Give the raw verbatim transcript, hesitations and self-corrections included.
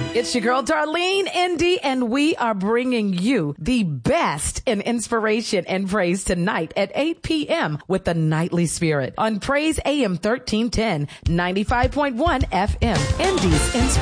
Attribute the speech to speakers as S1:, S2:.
S1: It's your girl, Darlene Indy, and we are bringing you the best in inspiration and praise tonight at eight p.m. with the Nightly Spirit on Praise A M thirteen ten, ninety-five point one F M. Indy's Inspiration.